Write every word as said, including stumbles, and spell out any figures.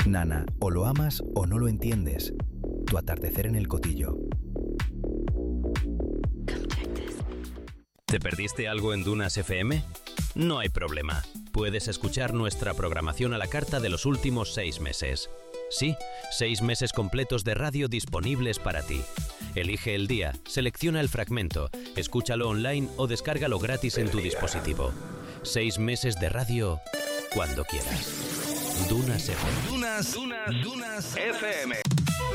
Nana, o lo amas o no lo entiendes. Tu atardecer en el Cotillo. ¿Te perdiste algo en Dunas F M? No hay problema. Puedes escuchar nuestra programación a la carta de los últimos seis meses. Sí, seis meses completos de radio disponibles para ti. Elige el día, selecciona el fragmento, escúchalo online o descárgalo gratis en tu dispositivo. Seis meses de radio cuando quieras. Dunas F M. Dunas, Dunas, Dunas F M.